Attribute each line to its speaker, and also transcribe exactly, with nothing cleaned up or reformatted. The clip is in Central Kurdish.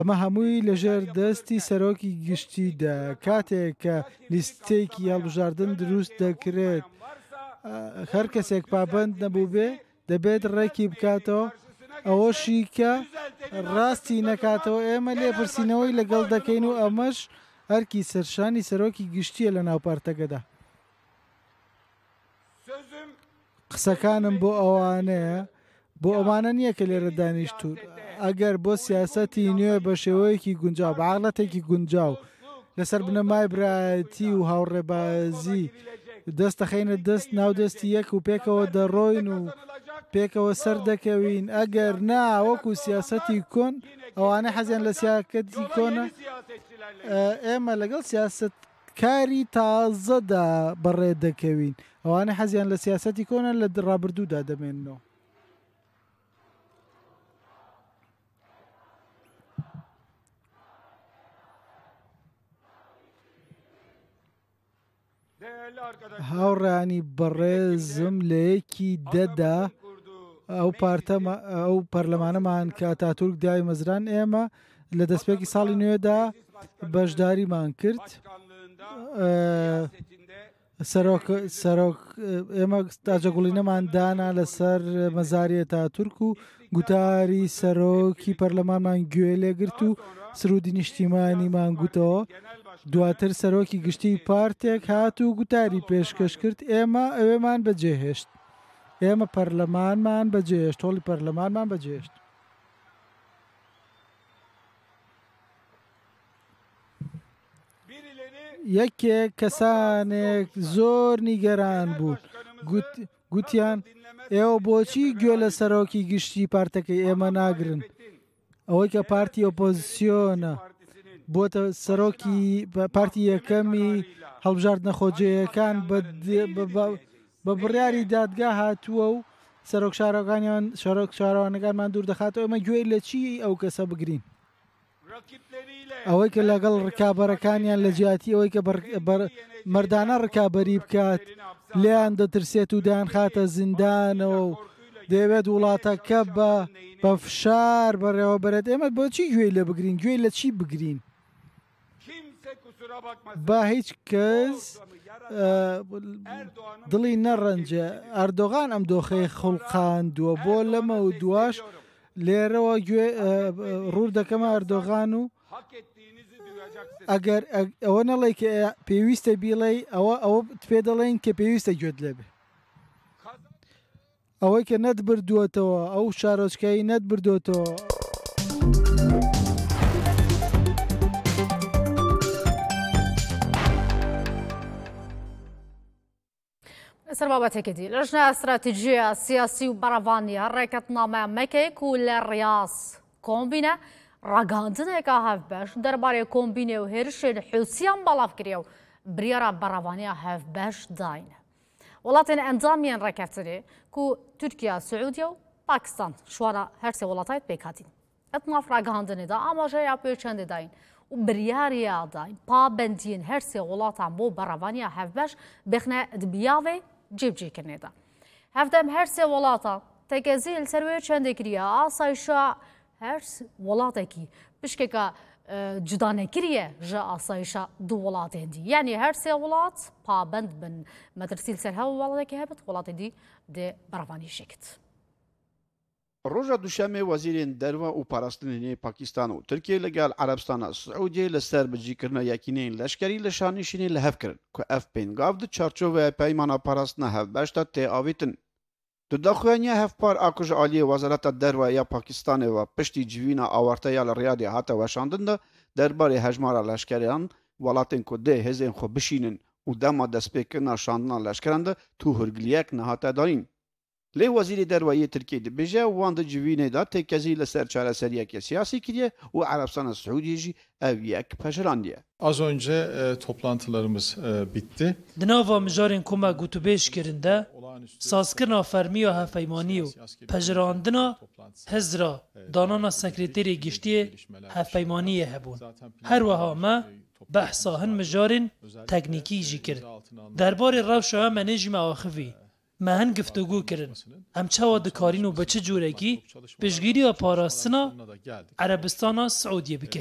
Speaker 1: ئەمە هەمووی لەژێر دەستی سەرۆکی گشتیدا کاتێک کە لیستەیەکی هەڵبژاردن دروست دەکرێت هەر کەسێک پابند نەبوو بێ دەبێت ڕێکی بکاتەوە ئەوەشی کە ڕاستی نەکاتەوە ئێمە لێپرسینەوەی لەگەڵ دەکەین و ئەمەش هەرکی سەرشانی سەرۆکی گشتیە لە ناو پارتەکەدا. قسەکانم بۆ ئەوانەیە بۆ ئەوانە نییە کە لێرە دانیشتون ئەگەر بۆ سیاسەتی نوێ بە شێوەیەکی گونجاو بە عاقڵەتێکی گونجاو لەسەر بنەمای برایەتی و هاوڕێبازی دەست دەخەینە دەست ناو دەستی یەک و پێکەوە دەڕۆین و پێکەوە سەر دەکەوین ئەگەر نا وەکو سیاسەتی کۆن ئەوانە حەزیان لە سیاکەتی کۆنە ئێمە لەگەڵ سیاست کاری تازەدا بەڕێ دەکەوین ئەوانە حەزیان لە سیاسەتی کۆنە لە ڕابردوودا دەمێنەوە. هاوڕانی بەڕێزم لە یەکی دەدا ئەو پارتەمە ئەو پەرلەمانەمان کە ئاتاتورک دای مەزران ئێمە لە دەستپێکی ساڵی نوێدا بەشداریمان کرد سەرۆک ئێمە تاجەگوڵینەمان دانا لەسەر مەزاری ئاتاتورک و گوتاری سەرۆکی پەرلەمانمان گوێ لێگرت و سرودی نیشتیمانیمان گوتەوە دواتر سەرۆکی گشتی پارتێک هات و گوتاری پێشکەش کرد ئێمە ئەوێمان بەجێهێشت ئێمە پەرلەمانمان بەجێهێشت تۆڵی پەرلەمانمان بەجێهێشت. یەکێک کەسانێک زۆر نیگەران بوون گوتیان ئێوە بۆچی گوێ لە سەرۆکی گشتی پارتەکەی ئێمە ناگرن ئەوەی کە پارتی ئۆپۆزیسیۆنە بۆتە سەرۆکی پارتی یەکەمی هەڵبژاردنە خۆجێیەکان بە بڕیاری دادگا هاتووە و سەرۆک شارەکانیان شارۆک شارەوانەکانمان دوور دەخاتەوە ئەمە گوێی لە چی ئەو کەسە بگرین ئەوەی کە لەگەڵ ڕکابەرەکانیان لە جیاتی ئەوەی کە مەردانە ڕکابەری بکات لیان دەترسێت و دایان خاتە زیندانەوە و دەیەوێت وڵاتەکە بە بە فشار بەڕێوەبەرێت ئێمە بۆچی گوێی لە بگرین گوێی لە چی بگرین با هیچ کەس دڵی نەڕەنجە ئەردۆغان ئەم دۆخەی خوڵقاندووە بۆ لەمە و دواش لێرەوە گوێ ڕوور دەکەمە ئەردۆغان و ئەگەر ئەوە نەڵێ کە پێویستە بیڵێ ئەوە ئەوە پێ دەڵێن کە پێویستە گوێت لێبێ ئەوەی کە نەت بردووەتەوە ئەو شارۆچکایی نەت بردووەتەوە
Speaker 2: سەر بابەتێکی دی لەژنە ئەستراتیژیە سیاسی و بەڕەوانی هەڕێکەتنامە مەکەیەک و لە ڕاست کۆمبینە ڕاگەاندنێکە هەفبەش دەربارەی کۆمبینێ و هێرشێن حوسیان بەڵافکرێ و بریارە بەڕەوانیە هەفبەش داینە وڵاتێن ئەندامیان ڕێکەتنێ و تورکیا سعودیا و پاکستان شوارە هەرسێ وڵاتایت پێکاتین ئەتناف ڕاگەاندنێدا ئاماژەیە پێچەندێ داین و بریاریە داین پابەندین هەرسێ وڵاتان بۆ بەڕەوانیە هەفبەش بخنە دبیاوێ جێبجێکردنێدا هەفتەم هەرسێ وڵاتە تەکەزیل سەروێ چەندێکریە ئاسایشە هەر وڵاتێکی پشکێکە جدانەکریە ژە ئاسایشە دوو وڵاتێندی یعنی هەرسێ وڵات پابند بن مەترسیل سەر هەو وڵاتێکی هەبێت وڵاتی دی دێ بەڕەوانی شێکت.
Speaker 3: ڕۆژە دووشەمێ وەزیرên derve û parastinên Pakistan û Tirkiye لەگەڵ عەرەبستانە سعودیê li ser bicîkirina yekîneyên leşkerî li şanîşînê li hev kirin ku ev pêngav di çarçoveya peymana parastina hevbeş de tê avîtin. Di daxuyaniya hevpar a ku ji aliyê Wezareta Derve ya Pakistanê ve piştî civîna awarteya li Riyadê hate weşandin de derbarê hejmara leşkeriyan welatên ku dê hêzên xwe bişînin û dema destpêkirina şandina leşkeran de tû hûrgiliyek nehate danîn. Lê Wezîrê Derweyê Tirkiye dibêje wan di civînê da têkezî li ser çareseriyekê siyasî kiriye û Arabistana Suudiyê jî ev yek pejiraniye.
Speaker 4: Az önce e, toplantılarımız e, bitti.
Speaker 5: Di nava mijarên ku me gotûbêj kirin de sazkirina fermiya hevpeymanî û pejirandina hezra danana sekreterê giştiyê hevpeymaniyê hebûn. Her wiha me behsa hin mijarên teknîkî jî kirin. Derbarê rewşa me nê jî me axivî me hin giftugû kirin em çawa dikarin û bi çi cûrekî piştgiriya parastina Erebistana Siûdiyê bikin.